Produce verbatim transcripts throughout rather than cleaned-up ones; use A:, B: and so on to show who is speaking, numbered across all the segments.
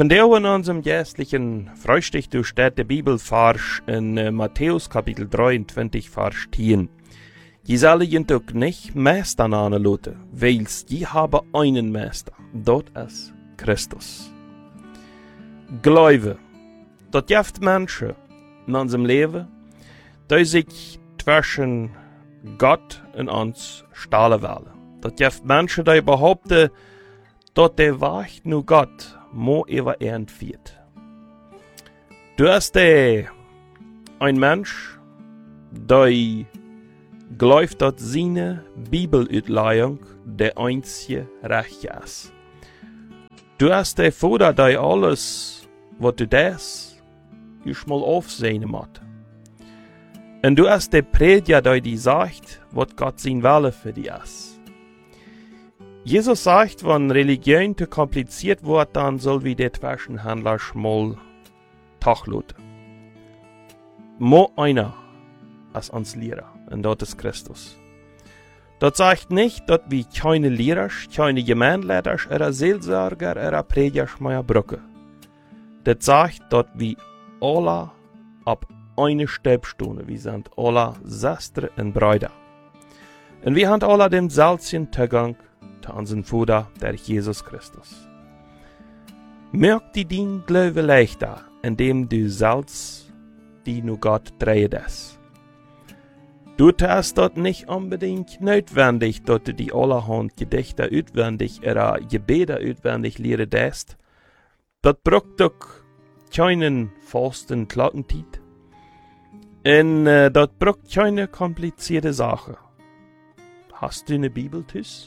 A: Vandaag in unserem geistlichen Frühstück durch der Bibelvers in uh, Matthäus Kapitel drieëntwintig, Vers tien. Je zullen je ook niet meester aanlaten, weils je hebben einen meester, dat is Christus. Glaube, dat jeft mensen in unserem Leben, die sich zwischen Gott und uns stellen wollen. Dat jeft mensen die behaupten, dat de wacht nu Gott mo ever entfiert. Du hast de ein Mensch, der glaubt, dass seine Bibelutlegung der einzige Recht ist. Du hast de Vater, der alles, was du das, just mal aufsehen muss. Und du hast de Prediger, der dir sagt, was Gott sein Wille für dich ist. Jesus sagt, wenn Religion zu kompliziert wird, dann soll wir den Zwischenhändler mal tachluten. Mo einer als uns Lehrer, und das ist Christus. Das sagt nicht, dass wir keine Lehrer, keine Gemeinleiter, oder Seelsorger, oder Prediger mehr brauchen. Das sagt, dass wir alle ab eine Stabstunde, wir sind alle Schwestern und Brüder. Und wir haben alle den selben Zugang zu unserem Vater, der Jesus Christus. Merk die dein Glaube leichter, indem du selbst die nur Gott drehst. Du tust dort nicht unbedingt notwendig, dass du die allerhand Gedichte auswendig oder Gebete auswendig lehren lässt. Das braucht doch keinen fasten Klockentiet. Und äh, das braucht keine komplizierte Sache. Hast du eine Bibel tüss?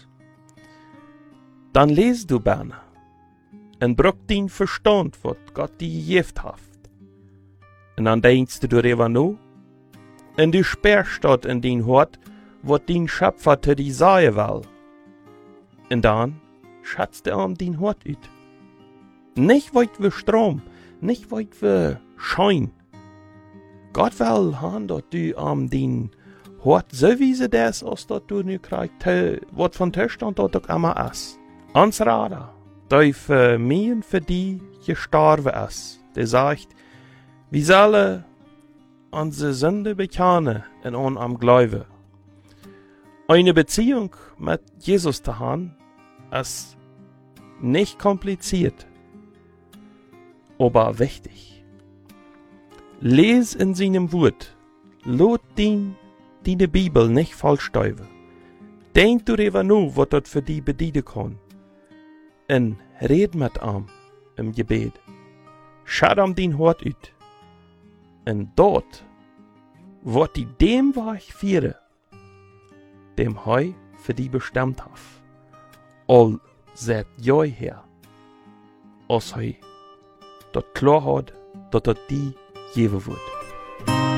A: Dann lest du gerne und braucht dein Verstand, was Gott dir gegeben hat. Und dann denkst du darüber nach und du sperrst dort in dein Hort, was dein Schöpfer zu dir sagen will. Und dann schatzt er um dein Hort ut. Nicht weit wie Strom, nicht weit wie Schein. Gott will haben, dass du um dein Hort so wie sie das ist, dass du nu kriegst, was von Tisch und dort auch immer ist. Uns Rader, der für mich und für die gestorben ist, der sagt, wir sollen unsere Sünde bekennen und an am Glauben. Eine Beziehung mit Jesus zu haben, ist nicht kompliziert, aber wichtig. Les in seinem Wort, lot din, deine Bibel nicht falsch steuern. Denk darüber nach, was das für die bedienen kann. Und red mit ihm im Gebet. Schau ihm dein Hort ut. Und dort, wo die dem Weg führen, dem Heu für die bestimmt hat. All seit Jahr her, als Heu dort klar hat, dass das die geben wird.